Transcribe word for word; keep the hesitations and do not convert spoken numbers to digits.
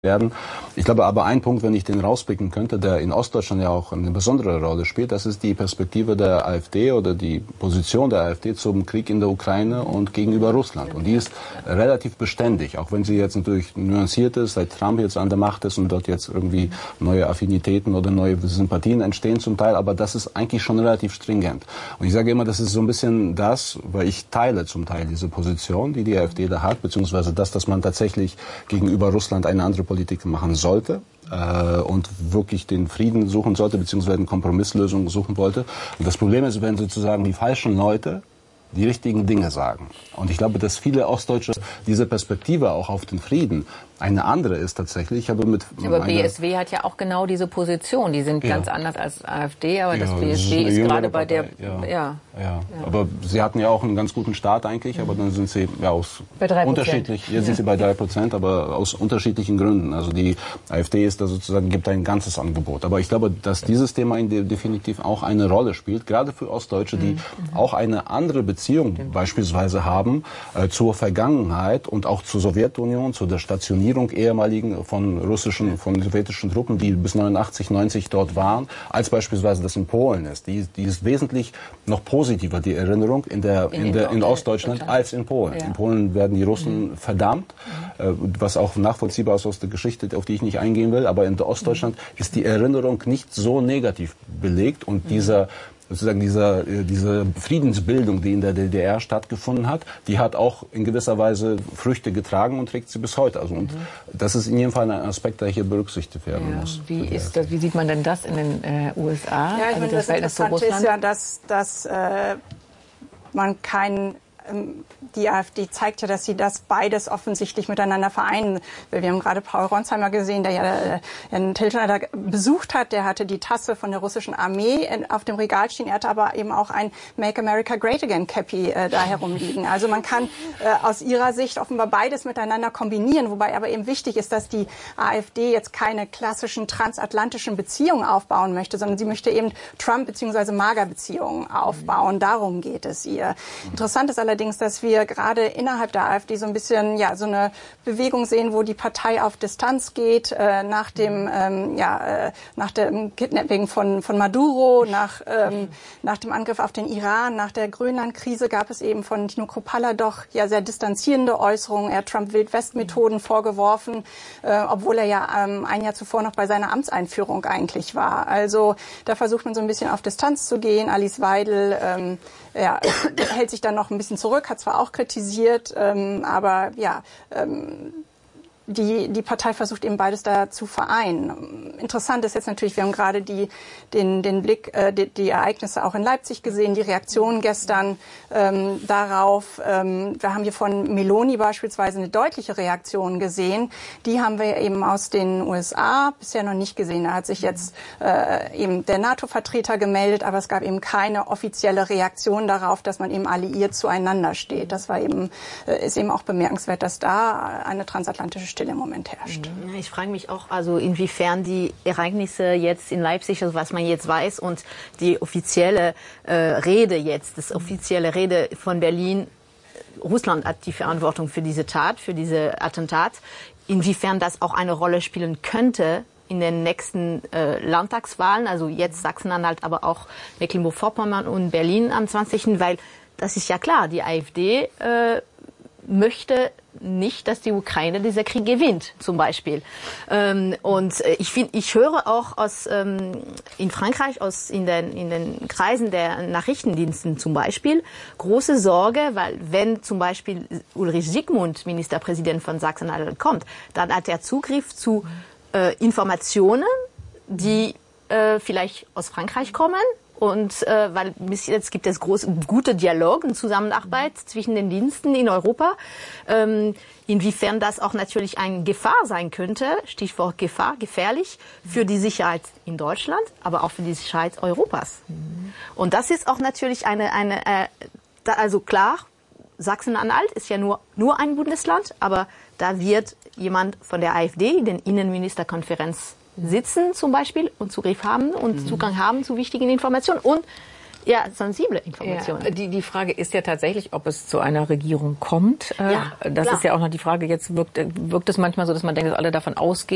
werden. Ich glaube aber ein Punkt, wenn ich den rauspicken könnte, der in Ostdeutschland ja auch eine besondere Rolle spielt, das ist die Perspektive der AfD oder die Position der AfD zum Krieg in der Ukraine und gegenüber Russland. Und die ist relativ beständig, auch wenn sie jetzt natürlich nuanciert ist, seit Trump jetzt an der Macht ist und dort jetzt irgendwie neue Affinitäten oder neue Sympathien entstehen zum Teil, aber das ist eigentlich schon relativ stringent. Und ich sage immer, das ist so ein bisschen das, weil ich teile zum Teil diese Position, die die AfD da hat, beziehungsweise das, dass man tatsächlich gegenüber Russland eine andere Politik machen sollte äh, und wirklich den Frieden suchen sollte, beziehungsweise eine Kompromisslösung suchen wollte. Und das Problem ist, wenn sozusagen die falschen Leute die richtigen Dinge sagen. Und ich glaube, dass viele Ostdeutsche diese Perspektive auch auf den Frieden eine andere ist tatsächlich. Ich habe mit aber B S W hat ja auch genau diese Position. Die sind ja ganz anders als AfD, aber ja, das B S W ist, ist gerade bei der... Ja. Ja. Ja. Ja. Aber sie hatten ja auch einen ganz guten Start eigentlich, aber dann sind sie ja aus unterschiedlich, jetzt sind sie bei drei Prozent, aber aus unterschiedlichen Gründen. Also die AfD ist da sozusagen, gibt ein ganzes Angebot. Aber ich glaube, dass dieses Thema definitiv auch eine Rolle spielt, gerade für Ostdeutsche, die mhm. auch eine andere Beziehung mhm. beispielsweise haben äh, zur Vergangenheit und auch zur Sowjetunion, zu der Stationierung ehemaligen von russischen, von sowjetischen Truppen, die bis neunundachtzig, neunzig dort waren, als beispielsweise das in Polen ist. Die, die ist wesentlich noch positiver, die Erinnerung in der, in, in, der, in Ostdeutschland als in Polen. Ja. In Polen werden die Russen mhm. verdammt, äh, was auch nachvollziehbar ist aus der Geschichte, auf die ich nicht eingehen will, aber in der Ostdeutschland mhm. ist die Erinnerung nicht so negativ belegt und mhm. dieser sozusagen dieser, diese Friedensbildung, die in der D D R stattgefunden hat, die hat auch in gewisser Weise Früchte getragen und trägt sie bis heute. Also, und mhm. das ist in jedem Fall ein Aspekt, der hier berücksichtigt werden ja. muss. Wie, ist das, wie sieht man denn das in den äh, U S A? Ja, ich also meine, das das Interessante ist ja, dass, dass äh, man keinen die AfD zeigt ja, dass sie das beides offensichtlich miteinander vereinen. Wir haben gerade Paul Ronsheimer gesehen, der ja Herrn Tilschneider besucht hat. Der hatte die Tasse von der russischen Armee auf dem Regal stehen. Er hatte aber eben auch ein Make America Great Again Cappy äh, da herumliegen. Also man kann äh, aus ihrer Sicht offenbar beides miteinander kombinieren, wobei aber eben wichtig ist, dass die AfD jetzt keine klassischen transatlantischen Beziehungen aufbauen möchte, sondern sie möchte eben Trump- bzw. MAGA-Beziehungen aufbauen. Darum geht es ihr. Interessant ist allerdings, Allerdings, dass wir gerade innerhalb der AfD so ein bisschen ja so eine Bewegung sehen, wo die Partei auf Distanz geht äh, nach dem ähm, ja äh, nach dem Kidnapping von von Maduro, nach ähm, nach dem Angriff auf den Iran, nach der Grönland-Krise gab es eben von Tino Kruppalla doch ja sehr distanzierende Äußerungen. Er hat Trump Wild-West-Methoden vorgeworfen, äh, obwohl er ja ähm, ein Jahr zuvor noch bei seiner Amtseinführung eigentlich war. Also da versucht man so ein bisschen auf Distanz zu gehen. Alice Weidel ähm, ja, hält sich dann noch ein bisschen zurück, hat zwar auch kritisiert, ähm, aber ja, ähm, die, die Partei versucht eben beides da zu vereinen. Interessant ist jetzt natürlich, wir haben gerade die, den, den Blick, äh, die, die Ereignisse auch in Leipzig gesehen, die Reaktionen gestern ähm, darauf. Ähm, wir haben hier von Meloni beispielsweise eine deutliche Reaktion gesehen. Die haben wir eben aus den U S A bisher noch nicht gesehen. Da hat sich jetzt äh, eben der NATO-Vertreter gemeldet, aber es gab eben keine offizielle Reaktion darauf, dass man eben alliiert zueinander steht. Das war eben, äh, ist eben auch bemerkenswert, dass da eine transatlantische Stille im Moment herrscht. Ich frage mich auch, also inwiefern die Ereignisse jetzt in Leipzig, also was man jetzt weiß und die offizielle äh, Rede jetzt, das offizielle Rede von Berlin, Russland hat die Verantwortung für diese Tat, für diese Attentat, inwiefern das auch eine Rolle spielen könnte in den nächsten äh, Landtagswahlen, also jetzt Sachsen-Anhalt, aber auch Mecklenburg-Vorpommern und Berlin am zwanzigsten Weil das ist ja klar, die AfD äh, möchte nicht, dass die Ukraine dieser Krieg gewinnt, zum Beispiel. Ähm, und ich finde, ich höre auch aus ähm, in Frankreich, aus in den in den Kreisen der Nachrichtendiensten zum Beispiel große Sorge, weil wenn zum Beispiel Ulrich Sigmund, Ministerpräsident von Sachsen-Anhalt, kommt, dann hat er Zugriff zu äh, Informationen, die äh, vielleicht aus Frankreich kommen. Und äh, weil bis jetzt gibt es große, gute Dialog und Zusammenarbeit zwischen den Diensten in Europa. Ähm, inwiefern das auch natürlich eine Gefahr sein könnte, Stichwort Gefahr, gefährlich, für die Sicherheit in Deutschland, aber auch für die Sicherheit Europas. Mhm. Und das ist auch natürlich eine, eine äh, da, also klar, Sachsen-Anhalt ist ja nur, nur ein Bundesland, aber da wird jemand von der AfD in den Innenministerkonferenz sitzen zum Beispiel und Zugriff haben und mhm. Zugang haben zu wichtigen Informationen und ja, sensible Informationen. Ja, die, die Frage ist ja tatsächlich, ob es zu einer Regierung kommt. Ja, das klar. ist ja auch noch die Frage, jetzt wirkt, wirkt es manchmal so, dass man denkt, dass alle davon ausgehen,